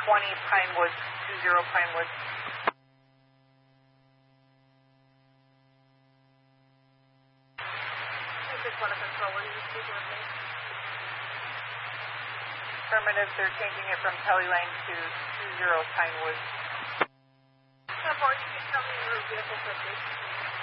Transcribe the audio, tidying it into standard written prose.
Pinewoods, 20 Pinewoods. Affirmative, they're changing it from Kelly Lane to 20 Pinewoods. Can you tell me your vehicle location?